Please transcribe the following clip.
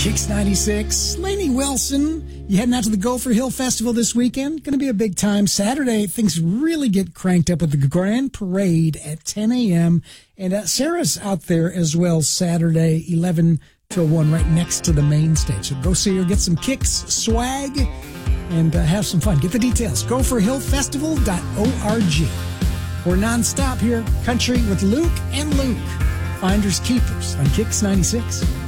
Kicks 96. Lainey Wilson, you heading out to the Gopher Hill Festival this weekend? Going to be a big time. Saturday, things really get cranked up with the Grand Parade at 10 a.m. And Sarah's out there as well Saturday, 11 to 1, right next to the main stage. So go see her, get some kicks, swag, and have some fun. Get the details. GopherHillFestival.org. We're nonstop here, country with Luke and Luke. Finders Keepers on Kicks 96.